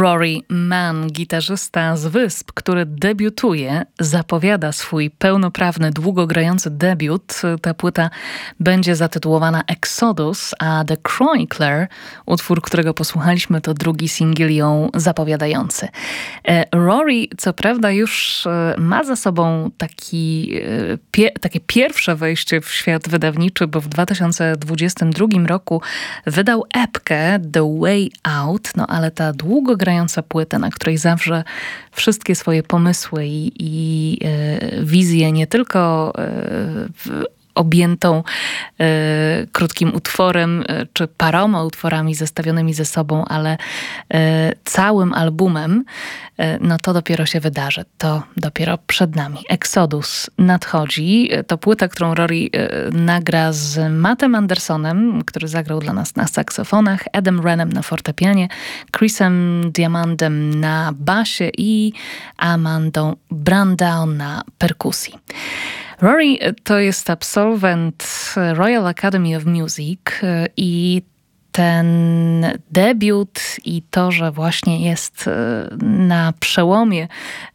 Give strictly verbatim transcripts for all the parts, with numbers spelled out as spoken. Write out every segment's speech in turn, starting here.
Rory Mann, gitarzysta z Wysp, który debiutuje, zapowiada swój pełnoprawny, długogrający debiut. Ta płyta będzie zatytułowana Exodus, a The Chronicler, utwór, którego posłuchaliśmy, to drugi singiel ją zapowiadający. Rory, co prawda, już ma za sobą taki, pie, takie pierwsze wejście w świat wydawniczy, bo w dwa tysiące dwudziestym drugim roku wydał epkę The Way Out, no ale ta długogrająca płyta, na której zawsze wszystkie swoje pomysły i, i e, wizje, nie tylko e, w, objętą e, krótkim utworem, e, czy paroma utworami zestawionymi ze sobą, ale e, całym albumem, e, no to dopiero się wydarzy. To dopiero przed nami. Exodus nadchodzi. To płyta, którą Rory e, nagra z Mattem Andersonem, który zagrał dla nas na saksofonach, Adam Renem na fortepianie, Chrisem Diamandem na basie i Amandą Brandau na perkusji. Rory to jest absolwent Royal Academy of Music i ten debiut i to, że właśnie jest na przełomie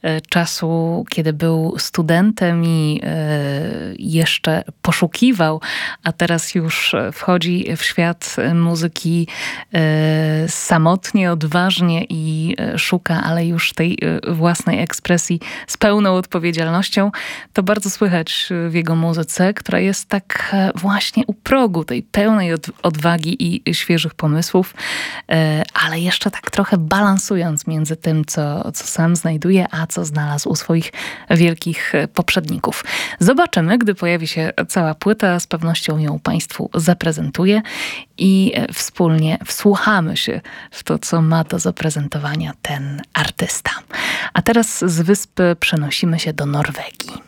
czasu, kiedy był studentem i jeszcze poszukiwał, a teraz już wchodzi w świat muzyki samotnie, odważnie i szuka, ale już tej własnej ekspresji z pełną odpowiedzialnością, to bardzo słychać w jego muzyce, która jest tak właśnie u progu tej pełnej odwagi i świeżych pomysłów, ale jeszcze tak trochę balansując między tym, co, co sam znajduje, a co znalazł u swoich wielkich poprzedników. Zobaczymy, gdy pojawi się cała płyta, z pewnością ją Państwu zaprezentuję i wspólnie wsłuchamy się w to, co ma do zaprezentowania ten artysta. A teraz z Wysp przenosimy się do Norwegii.